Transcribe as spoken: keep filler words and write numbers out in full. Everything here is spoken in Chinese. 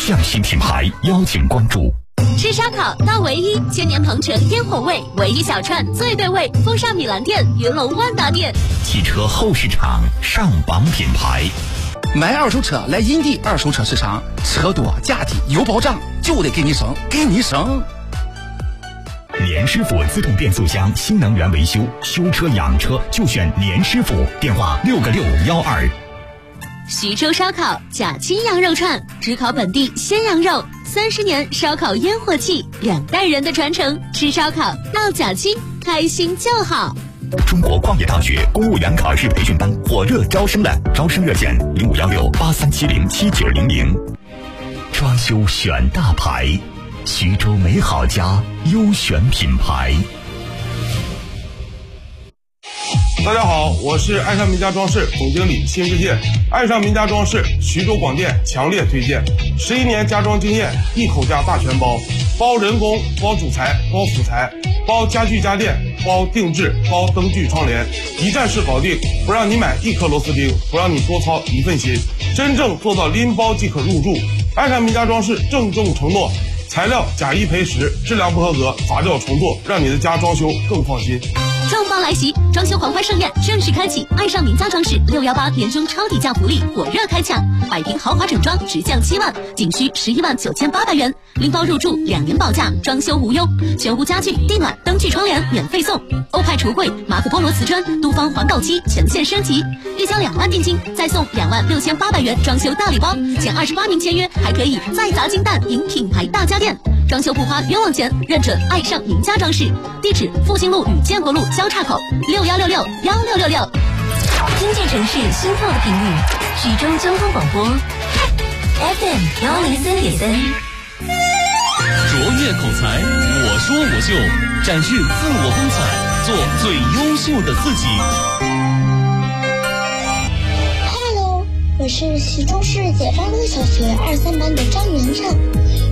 匠心品牌邀请关注。 吃烧烤到唯一，千年鹏城烟火味，唯一小串最对味，风尚米兰店、云龙万达店。 汽车后市场上榜品牌。 买二手车来银地二手车市场，车多价低有保障，就得给你省，给你省。 联师傅自动变速箱新能源维修，修车养车就选联师傅，电话六个六幺二。 徐州烧烤假青羊肉串，只烤本地鲜羊肉，三十年烧烤烟火气，两代人的传承。吃烧烤到假青，开心就好。 中国矿业大学公务员考试培训班火热招生了，招生热线零五幺六八三七零七九零零。装修选大牌，徐州美好家优选品牌。 大家好，我是爱上名家装饰总经理新世界。爱上名家装饰，徐州广电强烈推荐，十一年家装经验，一口价大全包，包人工，包主材，包辅材，包家具家电，包定制，包灯具窗帘，一站式搞定，不让你买一颗螺丝钉，不让你多操一份心，真正做到拎包即可入住。爱上名家装饰郑重承诺，材料假一赔十，质量不合格罚掉重做，让你的家装修更放心。 重磅来袭，装修狂欢盛宴正式开启！爱上名家装饰六一八年终超低价福利火热开抢，百平豪华整装直降七万，仅需十一万九千八百元，拎包入住，两年保价，装修无忧，全屋家具、地暖、灯具、窗帘免费送，欧派橱柜、马可波罗瓷砖、都方环保漆全线升级，预交两万定金，再送两万六千八百元装修大礼包，前二十八名签约还可以再砸金蛋赢品牌大家电。装修不花冤枉钱，认准爱上名家装饰，地址复兴路与建国路交叉口，六幺六六幺六六六。经济城市心跳的频率，徐州交通广播 F M 幺零三点三。 卓越口才，我说我秀，展示自我风采，做最优秀的自己。 Hello，我是徐州市解放路小学二三班的张元畅。